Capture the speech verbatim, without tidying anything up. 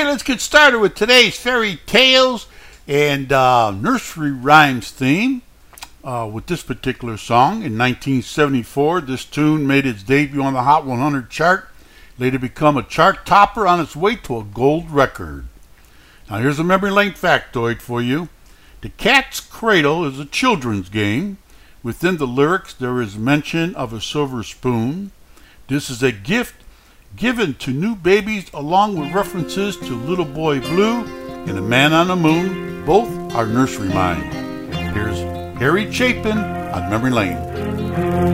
let's get started with today's fairy tales and uh, nursery rhymes theme uh, with this particular song. In nineteen seventy-four, this tune made its debut on the Hot one hundred chart, later become a chart topper on its way to a gold record. Now here's a memory lane factoid for you. The Cat's Cradle is a children's game. Within the lyrics there is mention of a silver spoon. This is a gift given to new babies along with references to Little Boy Blue and A Man on the Moon. Both are nursery rhymes. Here's Harry Chapin on Memory Lane.